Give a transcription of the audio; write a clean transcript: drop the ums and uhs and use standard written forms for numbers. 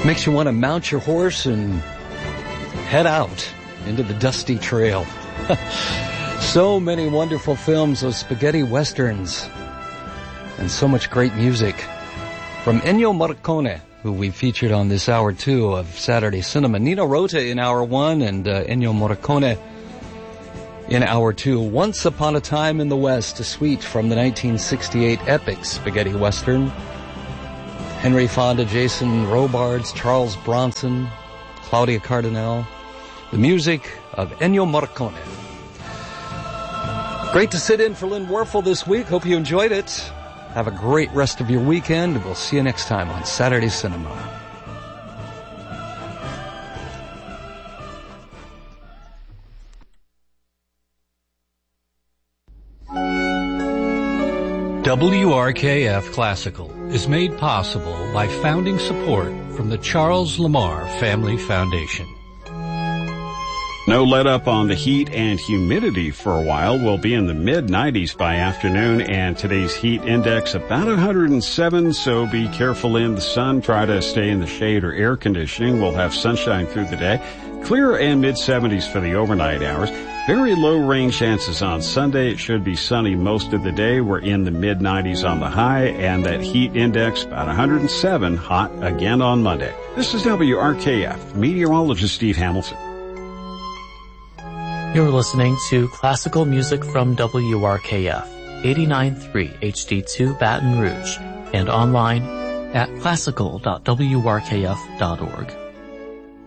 Makes you want to mount your horse and head out into the dusty trail. So many wonderful films, those spaghetti westerns, and so much great music from Ennio Morricone, who we featured on this hour 2 of Saturday Cinema. Nino Rota in hour 1 and Ennio Morricone in hour 2. Once Upon a Time in the West, a suite from the 1968 epic spaghetti western. Henry Fonda, Jason Robards, Charles Bronson, Claudia Cardinale. The music of Ennio Morricone. Great to sit in for Lynn Werfel this week. Hope you enjoyed it. Have a great rest of your weekend. We'll see you next time on Saturday Cinema. WRKF Classical is made possible by founding support from the Charles Lamar Family Foundation. No let up on the heat and humidity for a while. We'll be in the mid-90s by afternoon, and today's heat index about 107, so be careful in the sun. Try to stay in the shade or air conditioning. We'll have sunshine through the day. Clear and mid-70s for the overnight hours. Very low rain chances on Sunday. It should be sunny most of the day. We're in the mid-90s on the high, and that heat index about 107, hot again on Monday. This is WRKF, meteorologist Steve Hamilton. You're listening to classical music from WRKF, 89.3 HD2 Baton Rouge, and online at classical.wrkf.org.